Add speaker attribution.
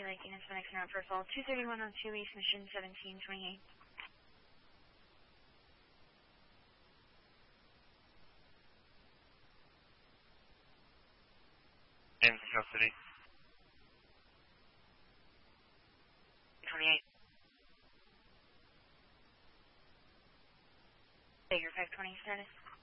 Speaker 1: Lake Units, next round for fall 23102 East Mission 1728.
Speaker 2: Names in custody.
Speaker 1: 28. Figure 520 status.